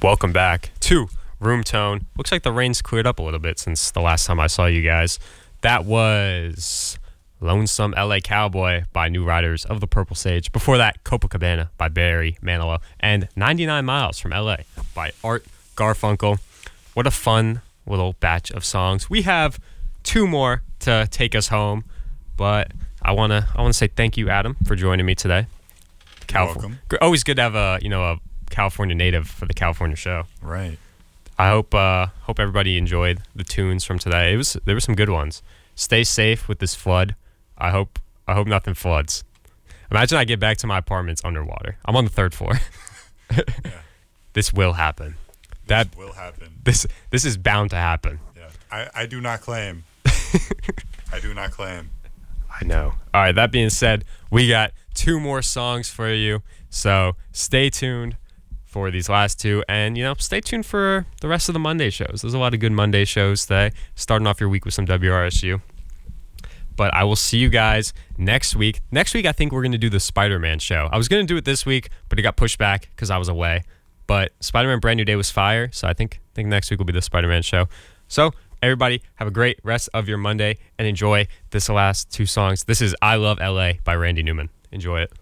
Welcome back to Room Tone. Looks like the rain's cleared up a little bit since the last time I saw you guys. That was Lonesome LA Cowboy by New Riders of the Purple Sage. Before that, Copacabana by Barry Manilow. And 99 Miles from LA by Art Garfunkel. What a fun little batch of songs. We have two more to take us home, but I wanna say thank you, Adam, for joining me today. You're welcome. Always good to have a California native for the California show. Right. I hope everybody enjoyed the tunes from today. There were some good ones. Stay safe with this flood. I hope nothing floods. Imagine I get back to my apartment's underwater. I'm on the 3rd floor. Yeah. This will happen. This will happen. This is bound to happen. Yeah. I do not claim. I do not claim. I know. All right, that being said, we got 2 more songs for you. So stay tuned for these last 2, and stay tuned for the rest of the Monday shows. There's a lot of good Monday shows today, starting off your week with some WRSU. But I will see you guys next week. Next week, I think we're going to do the Spider-Man show. I was going to do it this week, but it got pushed back because I was away. But Spider-Man Brand New Day was fire, so I think next week will be the Spider-Man show. So everybody, have a great rest of your Monday and enjoy this last 2 songs. This is I Love LA by Randy Newman. Enjoy it.